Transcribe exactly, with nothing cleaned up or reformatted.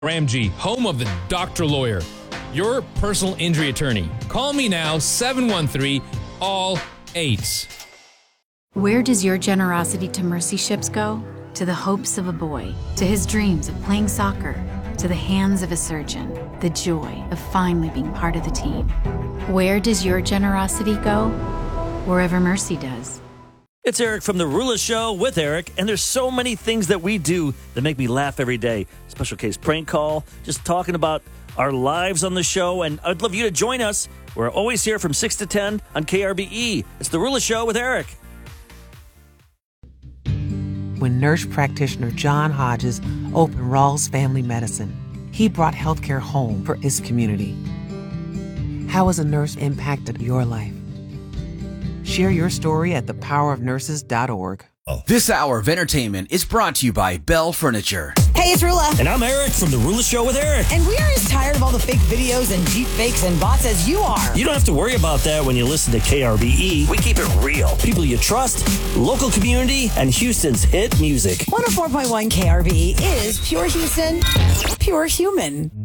Ramji, home of the Doctor Lawyer, your personal injury attorney. Call me now, seven one three, all eights. Where does your generosity to Mercy Ships go? To the hopes of a boy, to his dreams of playing soccer, to the hands of a surgeon, the joy of finally being part of the team. Where does your generosity go? Wherever Mercy does. It's Eric from The Rula Show with Eric, and there's so many things that we do that make me laugh every day. Special case prank call, just talking about our lives on the show, and I'd love you to join us. We're always here from six to ten on K R B E. It's The Rula Show with Eric. When nurse practitioner John Hodges opened Rawls Family Medicine, he brought healthcare home for his community. How has a nurse impacted your life? Share your story at the power of nurses dot org. This hour of entertainment is brought to you by Bell Furniture. Hey, it's Rula. And I'm Eric from The Rula Show with Eric. And we are as tired of all the fake videos and deep fakes and bots as you are. You don't have to worry about that when you listen to K R B E. We keep it real. People you trust, local community, and Houston's hit music. one oh four point one K R B E is pure Houston, pure human.